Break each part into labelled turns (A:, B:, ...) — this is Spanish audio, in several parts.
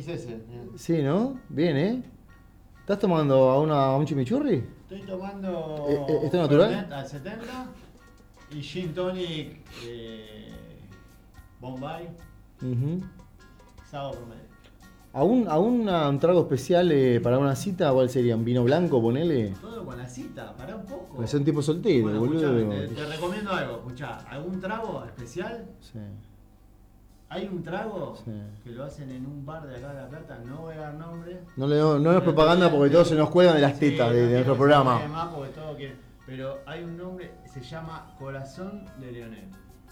A: es ese.
B: Sí, ¿no? Bien, ¿eh? ¿Estás tomando a un chimichurri?
A: Estoy tomando
B: ¿Esto es natural?
A: Fernet al 70 y Gin Tonic Bombay, sábado promedio.
B: ¿Un trago especial para una cita? ¿Cuál sería? ¿Un vino blanco, ponele?
A: Todo con la cita, pará un poco.
B: Pues son tipo soltero,
A: Bueno,
B: boludo.
A: escuchame, te recomiendo algo, escuchá, ¿algún trago especial?
B: Sí.
A: Hay un trago
B: Sí.
A: que lo hacen en un bar de acá de La Plata, no voy a dar nombre.
B: No es propaganda porque todos se nos cuelgan de las tetas
A: Sí,
B: de
A: no quiero
B: nuestro
A: que se
B: programa.
A: quede más porque todo quiere- Pero hay un nombre, se llama Corazón de Leonel.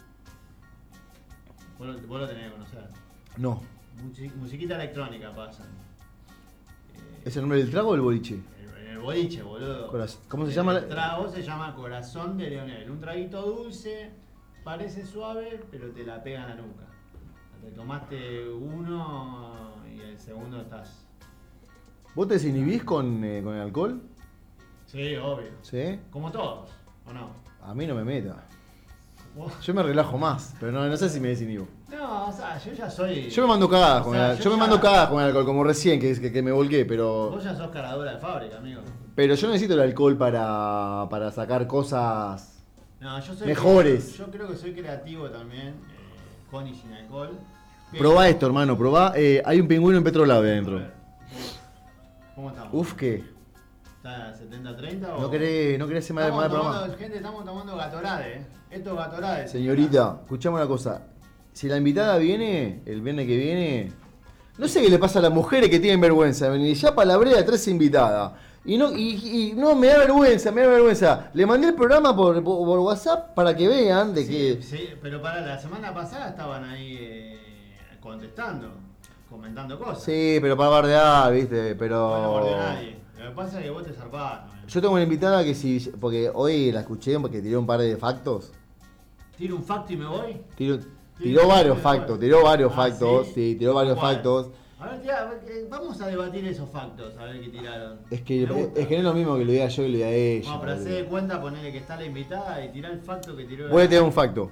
A: Vos lo tenés que conocer.
B: No.
A: Musiquita electrónica pasan.
B: ¿Es el nombre del trago o el boliche?
A: En el boliche, boludo.
B: ¿Cómo se llama?
A: El trago se llama Corazón de Leonel. Un traguito dulce, parece suave, pero te la pega en la nuca. Te tomaste uno y el segundo estás.
B: ¿Vos te desinhibís con el alcohol?
A: Sí, obvio.
B: ¿Sí?
A: Como todos, ¿o no?
B: A mí no me meta.
A: ¿Vos?
B: Yo me relajo más, pero no sé si me desinhibo.
A: No, o sea, yo ya soy.
B: Yo me mando cagadas con
A: O sea,
B: el yo me mando cagadas con el alcohol, como recién, que me volqué, pero.
A: Vos ya sos caradura de fábrica, amigo.
B: Pero yo necesito el alcohol para sacar cosas
A: No, yo soy.
B: mejores.
A: Yo creo que soy creativo también, con y sin alcohol.
B: Probá esto, hermano, probá. Hay un pingüino en Petrolab
A: A
B: adentro.
A: ver. ¿Cómo estamos?
B: Uf, ¿qué?
A: ¿Está 70-30 o.?
B: ¿No querés ser más
A: Estamos
B: programa?
A: tomando, gente, estamos tomando Gatorade, Esto es Gatorade.
B: Señorita, escuchame una cosa. Si la invitada viene, el viernes que viene, no sé qué le pasa a las mujeres que tienen vergüenza de venir. Ya palabrea a 3 invitadas. Y no, me da vergüenza. Le mandé el programa por WhatsApp para que vean de
A: Sí,
B: que.
A: sí, pero para la semana pasada estaban ahí contestando, comentando cosas.
B: Sí, pero para bardear, viste,
A: No guardé a
B: pero.
A: nadie. Lo que pasa es que vos te zarpás. ¿No?
B: Yo tengo una invitada que si. Porque hoy la escuché porque tiró un par de factos.
A: Tiro un facto y me voy.
B: Tiró varios factos, tiró varios
A: Ah,
B: factos,
A: ¿sí?
B: sí, tiró varios
A: ¿Cuál?
B: factos.
A: A ver, tía, vamos a debatir esos factos, a ver qué tiraron.
B: Es que
A: Me gusta.
B: no es lo mismo que lo diga yo que lo diga ella.
A: No, pero
B: boludo.
A: hace de cuenta, ponerle que está la invitada y tirar el facto que tiró.
B: Voy a tirar un facto.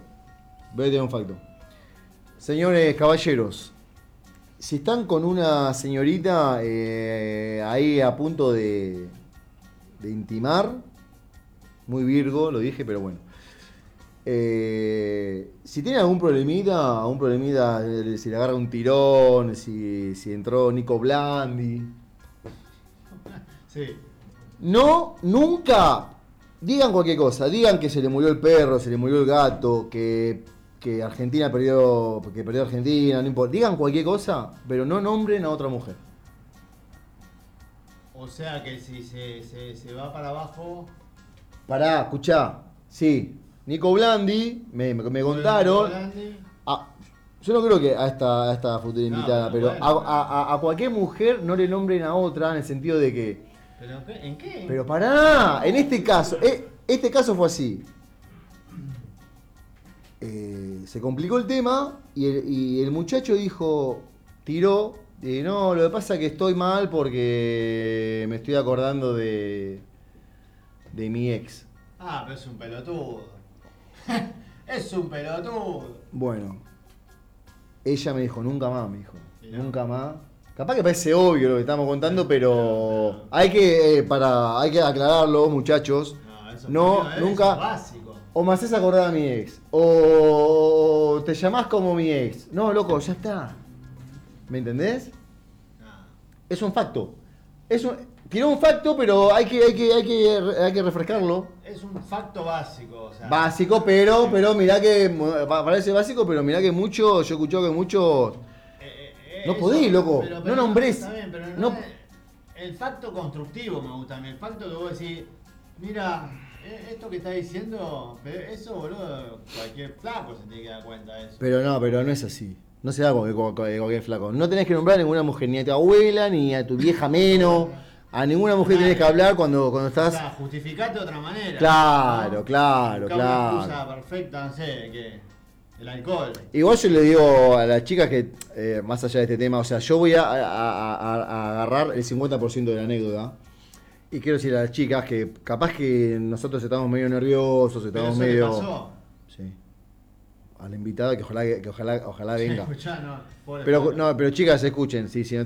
B: Señores caballeros, si están con una señorita ahí a punto de intimar, muy virgo, lo dije, pero bueno. Si tienen algún problemita, si le agarra un tirón, si entró Nico Blandi.
A: Sí.
B: No, nunca digan cualquier cosa. Digan que se le murió el perro, se le murió el gato, que Argentina perdió, que perdió Argentina, no importa. Digan cualquier cosa, pero no nombren a otra mujer.
A: O sea que si se va para abajo.
B: Pará, escuchá. Sí, Nico Blandi, me contaron. Yo no creo que a esta futura invitada,
A: No,
B: pero
A: bueno.
B: a cualquier mujer no le nombren a otra en el sentido de que.
A: ¿Pero en qué?
B: Pero pará, en este caso fue así. Se complicó el tema y el muchacho tiró, no, lo que pasa es que estoy mal porque me estoy acordando de mi ex.
A: Ah, pero es un pelotudo. Es un pelotudo.
B: Bueno, ella me dijo, nunca más, me dijo,
A: Y no.
B: nunca más. Capaz que parece obvio lo que estamos contando, pero hay que aclararlo, muchachos.
A: No, eso
B: No,
A: eso
B: nunca.
A: es básico.
B: O me haces acordar a mi ex. O te llamás como mi ex. No, loco, ya está. ¿Me entendés?
A: No.
B: Es un facto. Tiró un facto, pero hay que refrescarlo.
A: Es un facto básico. O sea,
B: Básico, pero mirá que. Parece básico, pero mirá que mucho. Yo he escuchado que muchos. No
A: eso,
B: podés, loco. No nombrés.
A: Está bien, pero
B: No-
A: el facto constructivo me gusta a mí. El facto que vos decís, mira, esto que está diciendo, pero eso, boludo, cualquier flaco se tiene que dar cuenta de eso.
B: Pero no es así. No se da con cualquier flaco. No tenés que nombrar a ninguna mujer, ni a tu abuela, ni a tu vieja menos. A ninguna mujer tenés que hablar cuando
A: O
B: estás.
A: sea, justificate de otra manera.
B: Claro,
A: ¿no?
B: claro,
A: Buscá una
B: claro.
A: excusa perfecta, no sé, que el alcohol.
B: Igual yo le digo a las chicas que, más allá de este tema, o sea, yo voy a agarrar el 50% de la anécdota. Y quiero decir a las chicas que capaz que nosotros estamos medio nerviosos,
A: Pero
B: estamos
A: eso le
B: medio.
A: pasó.
B: Sí. A la invitada que ojalá venga.
A: Escuchá, no, pobre,
B: Pero
A: pobre.
B: no, pero chicas, escuchen, si no